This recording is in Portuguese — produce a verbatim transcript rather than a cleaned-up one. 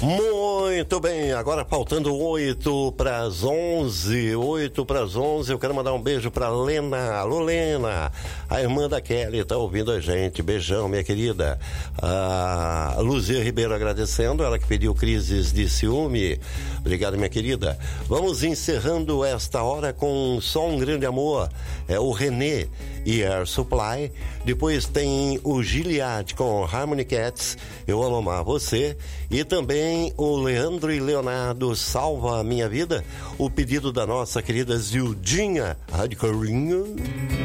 Muito bem, agora faltando oito para as onze, oito para as onze, eu quero mandar um beijo para Lena, alô Lena, a irmã da Kelly tá ouvindo a gente, beijão minha querida. A Luzia Ribeiro agradecendo, ela que pediu Crises de Ciúme, obrigado minha querida. Vamos encerrando esta hora com Só um Grande Amor, é o René e Air Supply, depois tem o Gilead com Harmony Cats, Eu Amo Amar Você, e também o Leandro e Leonardo, Salva a Minha Vida, o pedido da nossa querida Zildinha Radcorinha.